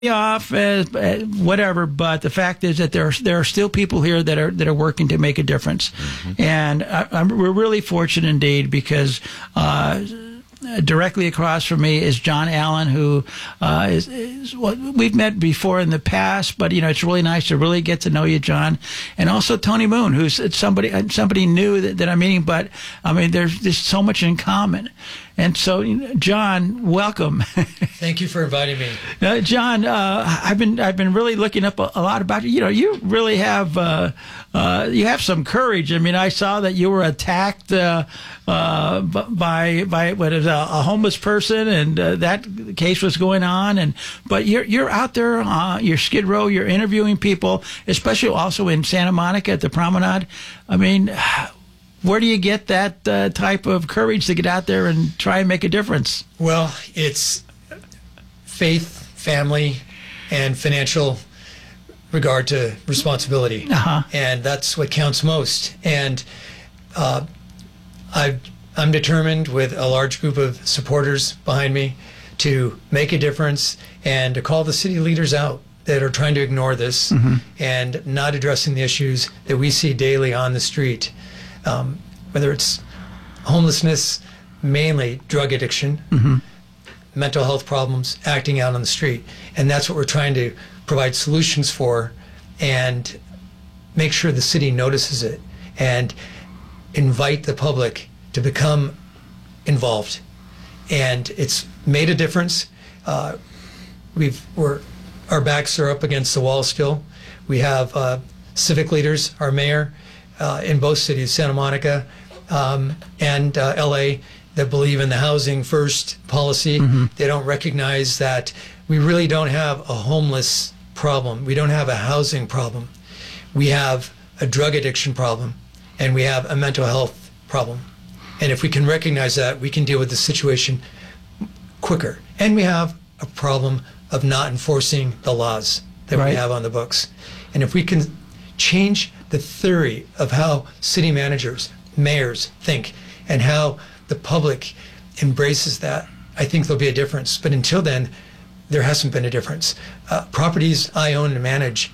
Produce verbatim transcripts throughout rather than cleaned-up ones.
off, uh, whatever. But the fact is that there are, there are still people here that are that are working to make a difference, mm-hmm. and I, I'm, we're really fortunate indeed because. Uh, Directly across from me is John Allen, who uh, is, is what well, we've met before in the past, but you know it's really nice to really get to know you, John, and also Tony Moon, who's somebody somebody new that, that I'm meeting. But I mean, there's there's so much in common, and so John, welcome. Thank you for inviting me, uh, John. Uh, I've been I've been really looking up a, a lot about you. You know, you really have uh, uh, you have some courage. I mean, I saw that you were attacked uh, uh, by by what is a, a homeless person, and uh, that case was going on. And but you're you're out there, uh, you're Skid Row, you're interviewing people, especially also in Santa Monica at the Promenade. I mean, where do you get that uh, type of courage to get out there and try and make a difference? Well, it's faith, family, and financial regard to responsibility, uh-huh. and that's what counts most. And uh, I've I'm determined, with a large group of supporters behind me, to make a difference and to call the city leaders out that are trying to ignore this mm-hmm. and not addressing the issues that we see daily on the street, um, whether it's homelessness, mainly drug addiction, mm-hmm. mental health problems, acting out on the street. And that's what we're trying to provide solutions for and make sure the city notices it and invite the public to become involved. And it's made a difference. Uh, we've, we're, our backs are up against the wall still. We have uh, civic leaders, our mayor, uh, in both cities, Santa Monica um, and uh, L A, that believe in the housing first policy. Mm-hmm. They don't recognize that we really don't have a homeless problem. We don't have a housing problem. We have a drug addiction problem, and we have a mental health problem. And if we can recognize that, we can deal with the situation quicker. And we have a problem of not enforcing the laws that right. we have on the books. And if we can change the theory of how city managers, mayors think, and how the public embraces that, I think there'll be a difference. But until then, there hasn't been a difference. Uh, properties I own and manage,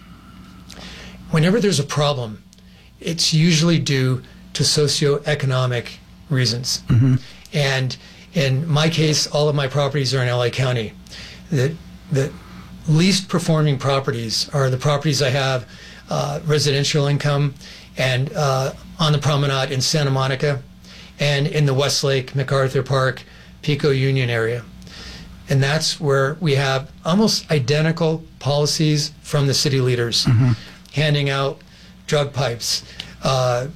whenever there's a problem, it's usually due to socioeconomic reasons. Mm-hmm. And in my case, all of my properties are in L A County. The, the least performing properties are the properties I have uh, residential income and uh, on the Promenade in Santa Monica and in the Westlake, MacArthur Park, Pico Union area. And that's where we have almost identical policies from the city leaders, mm-hmm. handing out drug pipes, uh,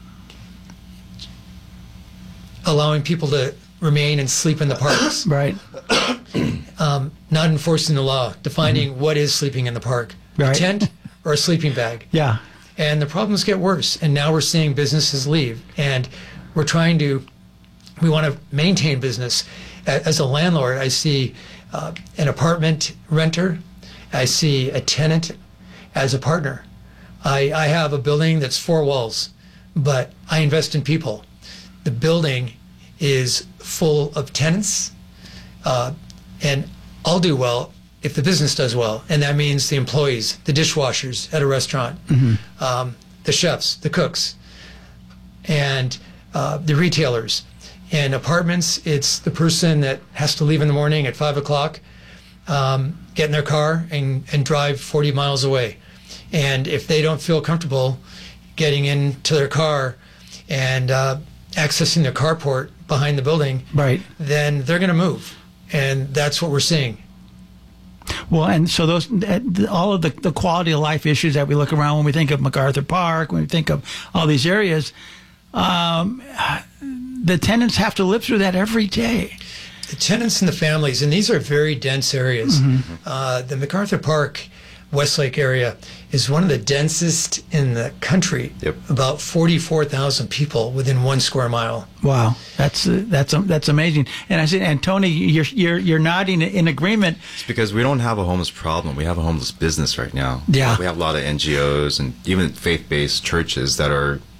allowing people to remain and sleep in the parks. Right. Um, not enforcing the law, defining mm-hmm. what is sleeping in the park, right. a tent or a sleeping bag. Yeah. And the problems get worse. And now we're seeing businesses leave. And we're trying to, we want to maintain business. As a landlord, I see uh, an apartment renter. I see a tenant as a partner. I, I have a building that's four walls, but I invest in people. The building is full of tenants, uh, and I'll do well if the business does well. And that means the employees, the dishwashers at a restaurant, mm-hmm. um, the chefs, the cooks, and uh, the retailers. In apartments, it's the person that has to leave in the morning at five o'clock, um, get in their car and, and drive forty miles away. And if they don't feel comfortable getting into their car and uh, accessing their carport behind the building, right. then they're going to move. And that's what we're seeing. Well, and so those, all of the, the quality of life issues that we look around when we think of MacArthur Park, when we think of all these areas, um, the tenants have to live through that every day. The tenants and the families, and these are very dense areas. Mm-hmm. Uh, the MacArthur Park, Westlake area is one of the densest in the country. Yep. About forty-four thousand people within one square mile. Wow, that's uh, that's um, that's amazing. And I said, and Tony, you're you're you're nodding in agreement. It's because we don't have a homeless problem. We have a homeless business right now. Yeah. We have a lot of N G Os and even faith-based churches that are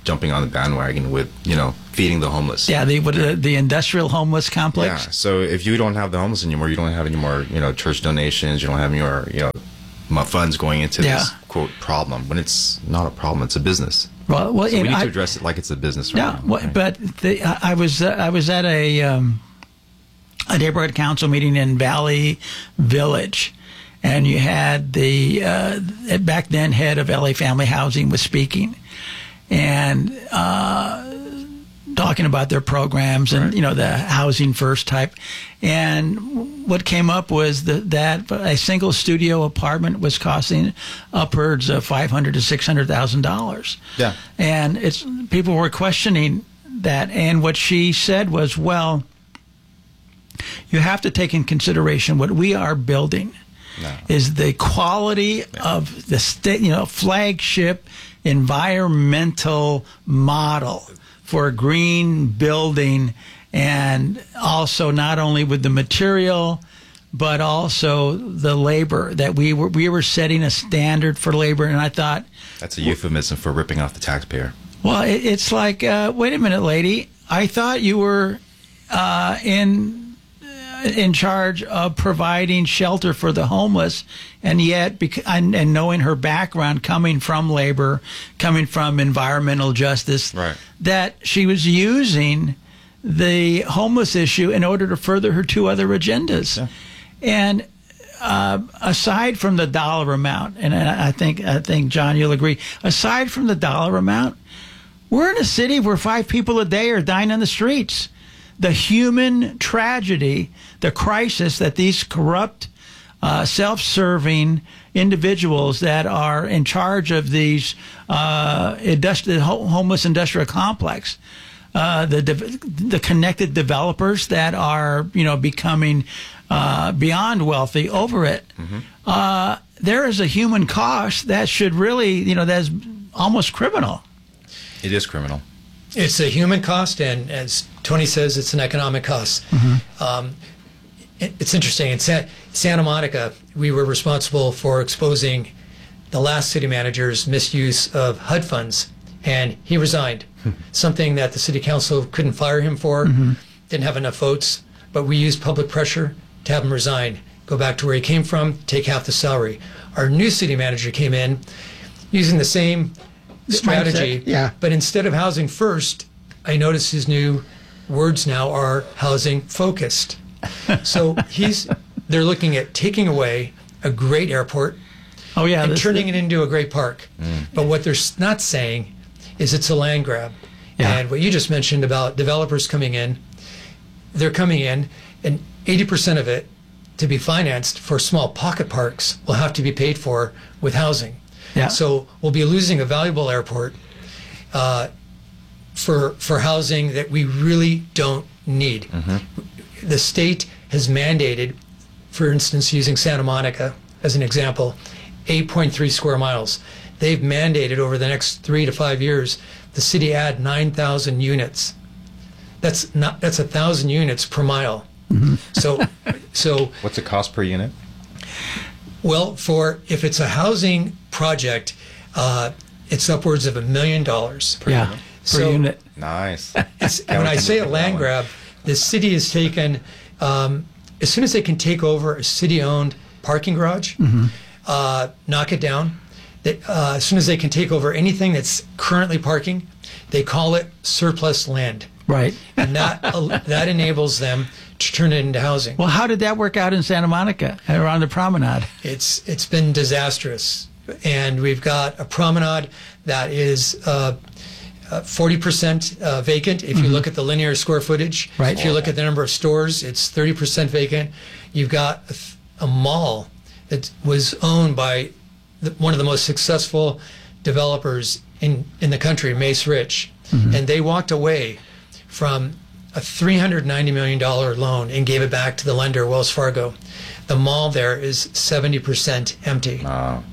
jumping on the bandwagon with, you know, feeding the homeless. Yeah, the what, uh, the industrial homeless complex. Yeah. So if you don't have the homeless anymore, you don't have any more, you know, church donations. You don't have any more, you know, mo- funds going into Yeah. this quote problem. When it's not a problem, it's a business. Well, well, So we and need I- to address it like it's a business. Right Yeah, now, well, right? but the, I I was uh, I was at a um, a neighborhood council meeting in Valley Village, and you had the uh, back then head of L A Family Housing was speaking, and uh, talking about their programs and Right. you know the housing first type, and what came up was the, that a single studio apartment was costing upwards of five hundred to six hundred thousand dollars. Yeah. And it's people were questioning that, and what she said was, well, you have to take in consideration what we are building No. is the quality of the state, you know, flagship environmental model for a green building, and also not only with the material, but also the labor that we were we were setting a standard for labor. And I thought, That's a euphemism for ripping off the taxpayer. well, it, it's like, uh, wait a minute, lady. I thought you were uh, in uh, in charge of providing shelter for the homeless, and yet, bec- and, and knowing her background, coming from labor, coming from environmental justice, Right. that she was using the homeless issue in order to further her two other agendas. Yeah. And uh, aside from the dollar amount, and I I think I think John, you'll agree. Aside from the dollar amount, we're in a city where five people a day are dying on the streets. The human tragedy, the crisis that these corrupt, uh, self-serving individuals that are in charge of these uh, industri- ho- homeless industrial complex, uh, the de- the connected developers that are you know becoming uh, beyond wealthy over it. Uh, there is a human cost that should really you know that's almost criminal. It is criminal. It's a human cost, and as Tony says, it's an economic cost. Um, it- it's interesting. In Sa- Santa Monica, we were responsible for exposing the last city manager's misuse of H U D funds, and he resigned. Something that the city council couldn't fire him for, didn't have enough votes, but we used public pressure to have him resign, go back to where he came from, take half the salary. Our new city manager came in using the same strategy, mindset, yeah. but instead of housing first, I notice his new words now are housing focused. So he's they're looking at taking away a great airport Oh yeah, and this- turning it into a great park. But what they're s- not saying is it's a land grab. Yeah. And what you just mentioned about developers coming in, they're coming in, and eighty percent of it to be financed for small pocket parks will have to be paid for with housing. Yeah. So we'll be losing a valuable airport uh, for for housing that we really don't need. The state has mandated, for instance, using Santa Monica as an example, eight point three square miles. They've mandated over the next three to five years the city add nine thousand units. That's not that's a thousand units per mile. So, so What's the cost per unit? well, for if it's a housing project, uh, it's upwards of a million dollars. yeah per So- unit. Nice. It's, when I say a land grab, the city has taken, um, as soon as they can take over a city-owned parking garage, uh, knock it down. They, uh, as soon as they can take over anything that's currently parking, they call it surplus land, Right. and that that enables them to turn it into housing. Well, how did that work out in Santa Monica around the promenade? It's it's been disastrous, and we've got a promenade that is uh, uh, forty percent uh, vacant. If you look at the linear square footage, Right. if you look at the number of stores, it's thirty percent vacant. You've got a, th- a mall that was owned by the, one of the most successful developers in in the country, Mace Rich, and they walked away from a three hundred ninety million dollars loan and gave it back to the lender, Wells Fargo. The mall there is seventy percent empty, Wow.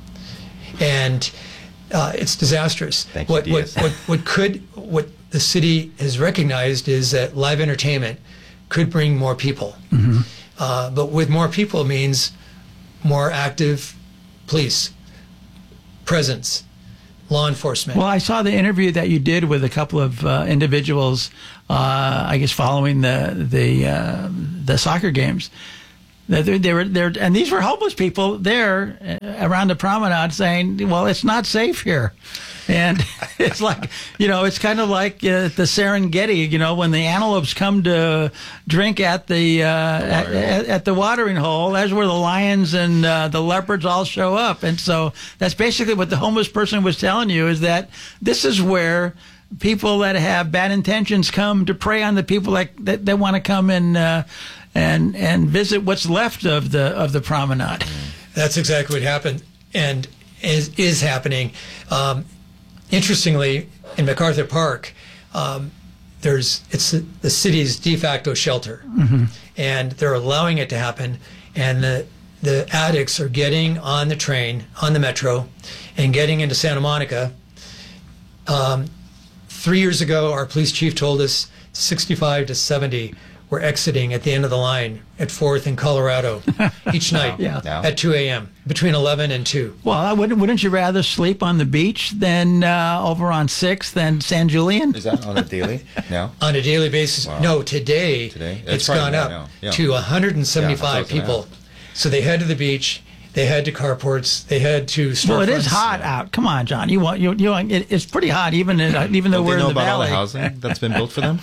and uh, it's disastrous. Thank you, what, what, Diaz. what, what could, what the city has recognized is that live entertainment could bring more people. Uh, but with more people means more active police presence, law enforcement. Well, I saw the interview that you did with a couple of uh, individuals, uh, I guess, following the the uh, the soccer games. They, they were there, and these were homeless people there uh, around the promenade saying, "Well, it's not safe here." And it's like, you know, it's kind of like uh, the Serengeti, you know, when the antelopes come to drink at the uh, at, at, at the watering hole. That's where the lions and uh, the leopards all show up. And so that's basically what the homeless person was telling you, is that this is where people that have bad intentions come to prey on the people that that, that want to come and uh, and and visit what's left of the of the promenade. That's exactly what happened, and is is happening. Um, Interestingly, in MacArthur Park, um, there's it's the, the city's de facto shelter, mm-hmm. and they're allowing it to happen. And the the addicts are getting on the train, on the metro, and getting into Santa Monica. Um, three years ago, our police chief told us sixty-five to seventy were exiting at the end of the line at Fourth in Colorado each night Yeah. Yeah. at two a.m. between eleven and two. Well, I wouldn't wouldn't you rather sleep on the beach than uh, over on Sixth than San Julian? Is that on a daily now? On a daily basis. Wow. No, today, Today? it's It's probably gone more up now. Yeah. to one hundred Yeah, seventy-five that's what I was people. gonna So they head to the beach, they head to carports, they head to storefronts. Well, it is hot out. Come on, John. You want you you want, it, it's pretty hot even in, uh, even though Don't we're they know in the about all valley. the housing that's been built for them?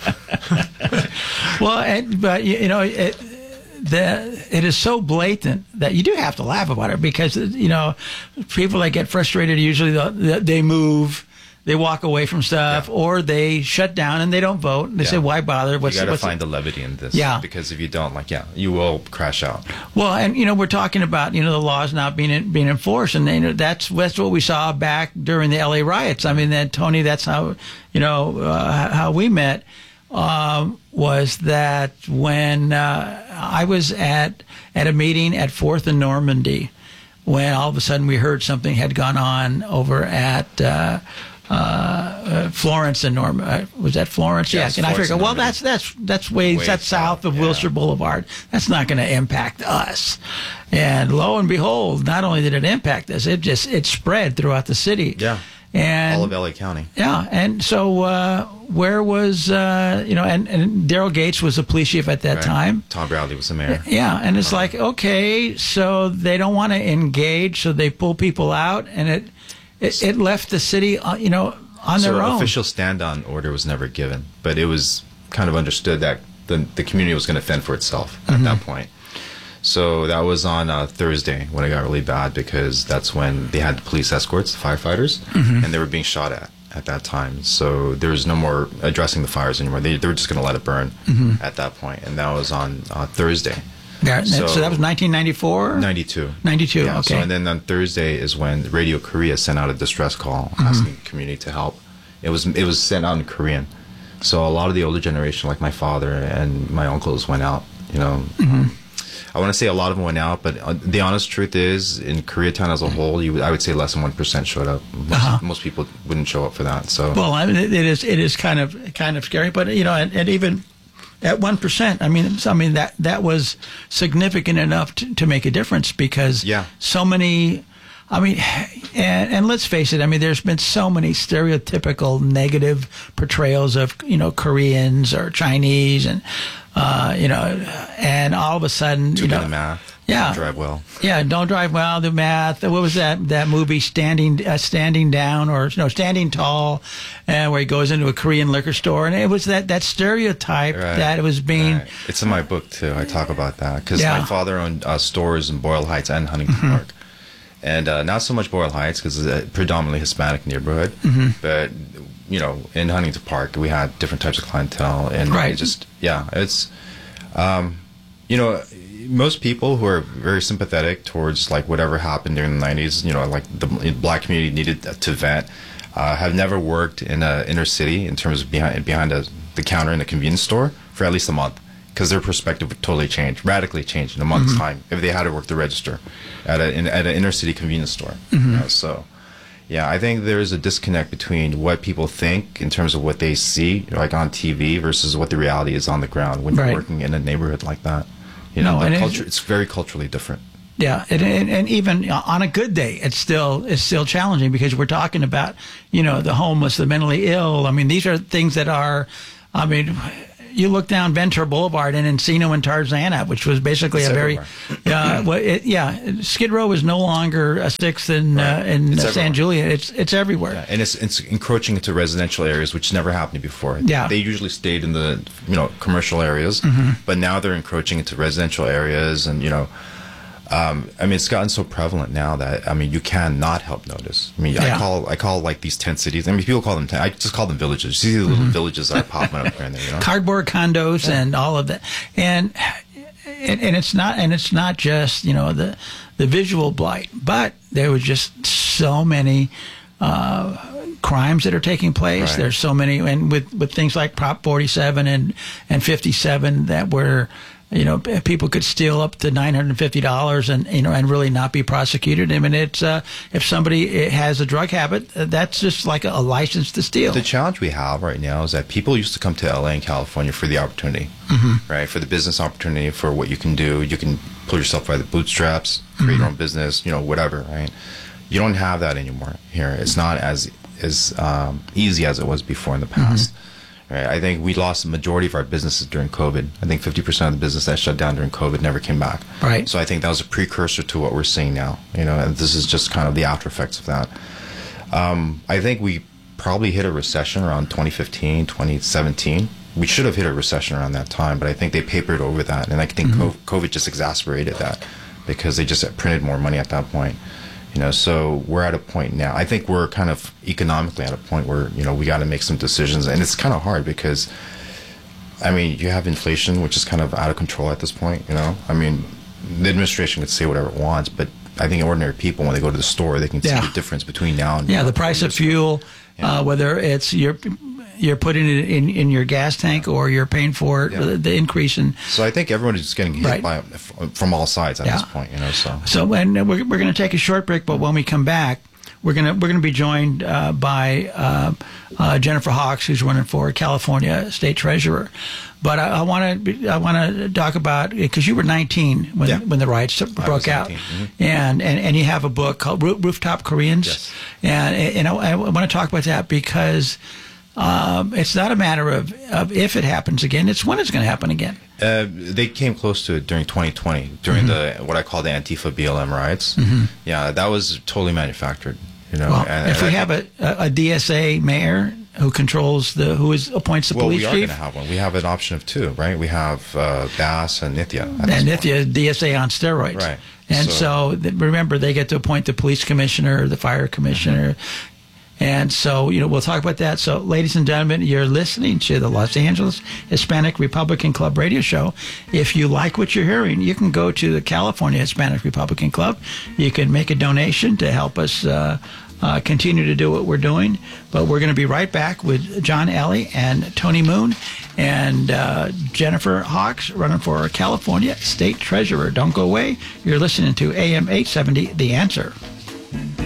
Well, and, but you, you know, it, the it is so blatant that you do have to laugh about it, because you know, people that get frustrated usually they, they move, they walk away from stuff, Yeah. or they shut down and they don't vote. They Yeah. say, "Why bother?" What's You got to what's find the levity in this. Yeah. Because if you don't, like, yeah, you will crash out. Well, and you know, we're talking about you know the laws not being being enforced, and they, that's that's what we saw back during the L A riots. I mean, that Tony, that's how you know uh, how we met. Um, was that when uh, I was at at a meeting at Fourth and Normandy, when all of a sudden we heard something had gone on over at uh, uh, uh, Florence and Norm. Uh, was that Florence? Yeah, Yeah. it's And I Florence figured, and well, Normandy. that's that's that's way, Way that's south south, of yeah. Wilshire Boulevard. That's not going to impact us. And lo and behold, not only did it impact us, it just it spread throughout the city. Yeah. And All of L A County. yeah, and so uh, where was uh, you know, and, and Daryl Gates was the police chief at that Right. time. Tom Bradley was the mayor. Yeah, and it's like, okay, so they don't want to engage, so they pull people out, and it it, it left the city, uh, you know, on So their an own. official stand-on order was never given, but it was kind of understood that the the community was going to fend for itself at Mm-hmm. that point. So that was on uh, Thursday when it got really bad, because that's when they had the police escorts, the firefighters, Mm-hmm. and they were being shot at at that time. So there was no more addressing the fires anymore. They, they were just going to let it burn Mm-hmm. at that point, and that was on uh, Thursday. Yeah, so, so- that was nineteen ninety-four? ninety-two. ninety-two, Yeah, okay. So, and then on Thursday is when Radio Korea sent out a distress call Mm-hmm. asking the community to help. It was it was sent out in Korean. So a lot of the older generation, like my father and my uncles, went out. You know, Mm-hmm. I want to say a lot of them went out, but uh, the honest truth is, in Koreatown as a whole, you would- I would say less than one percent showed up. Most, Uh-huh. most people wouldn't show up for that. So Well, I mean, it, it is it is kind of kind of scary, but you know, and, and even at one percent, I mean, I mean that that was significant enough to, to make a difference, because Yeah. so many. I mean, and, and let's face it. I mean, there's been so many stereotypical negative portrayals of you know Koreans or Chinese, and uh, you know, and all of a sudden, too you good know, at math. Yeah. Don't drive well. Yeah, don't drive well. The math. What was that? That movie, standing, uh, standing down, or no, standing tall, and where he goes into a Korean liquor store, and it was that that stereotype Right. that it was being. Right. It's in my book too. I talk about that because Yeah. my father owned uh, stores in Boyle Heights and Huntington Mm-hmm. Park, and uh, not so much Boyle Heights because it's a predominantly Hispanic neighborhood, Mm-hmm. but you know, in Huntington Park we had different types of clientele, and Right. it just yeah, it's um, you know. Most people who are very sympathetic towards like whatever happened during the nineties, you know, like the black community needed to vent, uh, have never worked in a inner city in terms of behind behind a, the counter in a convenience store for at least a month, because their perspective would totally change, radically change in a month's Mm-hmm. time if they had to work the register at a in, at an inner city convenience store. Mm-hmm. You know, so. Yeah, I think there is a disconnect between what people think in terms of what they see, like on T V, versus what the reality is on the ground when Right. you're working in a neighborhood like that. You know, No, the and it- culture, it's very culturally different. Yeah, and, and, and even on a good day, it's still it's still challenging because we're talking about, you know, the homeless, the mentally ill. I mean, these are things that are, I mean, you look down Ventura Boulevard in Encino and Tarzana, which was basically It's a very, everywhere. uh, well, it, yeah, Skid Row is no longer a sixth in Right. uh, in It's uh, San everywhere. Julian. It's it's everywhere. Yeah, and it's it's encroaching into residential areas, which never happened before. Yeah. They usually stayed in the, you know, commercial areas, but now they're encroaching into residential areas, and you know, um, I mean, it's gotten so prevalent now that I mean, you cannot help notice. I mean, Yeah. I call I call like these tent cities. I mean, people call them. Ten, I just call them villages. You see the little villages that are popping up here and there. You know, Cardboard condos and all of that, and, and and it's not and it's not just, you know, the the visual blight, but there was just so many uh, crimes that are taking place. Right. There's so many, and with with things like Prop forty-seven and and fifty-seven that were, you know, people could steal up to nine hundred fifty dollars and, you know, and really not be prosecuted. I mean, it's uh, if somebody has a drug habit, that's just like a, a license to steal. the challenge we have right now is that people used to come to L A and California for the opportunity, right? For the business opportunity, for what you can do. You can pull yourself by the bootstraps, create your own business, you know, whatever, right? You don't have that anymore here. It's not as as um, easy as it was before in the past. Right? I think we lost the majority of our businesses during COVID. I think fifty percent of the business that shut down during COVID never came back. Right. So I think that was a precursor to what we're seeing now. You know, and this is just kind of the after effects of that. Um, I think we probably hit a recession around twenty fifteen, twenty seventeen. We should have hit a recession around that time, but I think they papered over that, and I think COVID just exacerbated that because they just printed more money at that point. You know, so we're at a point now. I think we're kind of economically at a point where, you know, we got to make some decisions, and it's kind of hard because, I mean, you have inflation, which is kind of out of control at this point. You know, I mean, the administration could say whatever it wants, but I think ordinary people, when they go to the store, they can Yeah. see the difference between now and Yeah, the four price of years ago. fuel, Yeah. uh, whether it's you're you're putting it in, in your gas tank or you're paying for it, Yeah. the, the increase in. So I think everyone is just getting hit Right. by from all sides at Yeah. this point. You know, so So, and we're we're going to take a short break, but when we come back, we're gonna we're gonna be joined uh, by uh, uh, Jennifer Hawks, who's running for California State Treasurer. But I want to I want to talk about, because you were nineteen when Yeah. when the riots broke was out, nineteen, mhm. and, and and you have a book called Roo- Rooftop Koreans, Yes. and and I, I want to talk about that because um, it's not a matter of, of if it happens again; it's when it's going to happen again. Uh, they came close to it during twenty twenty, during Mm-hmm. the what I call the Antifa B L M riots. Yeah, that was totally manufactured. You know, Well, and, if and we I have think- a, a D S A mayor who controls the who is appoints the well, police we are going chief. to have one. We have an option of two, right? We have uh, Bass and Nithya. at this And point. Nithya, D S A on steroids. Right. And so, So- th- remember, they get to appoint the police commissioner, the fire commissioner. And so, you know, we'll talk about that. So, ladies and gentlemen, you're listening to the Los Angeles Hispanic Republican Club radio show. If you like what you're hearing, you can go to the California Hispanic Republican Club. You can make a donation to help us uh, uh, continue to do what we're doing. But we're going to be right back with John Ellie and Tony Moon and uh, Jennifer Hawks running for California State Treasurer. Don't go away. You're listening to A M eight seventy, The Answer.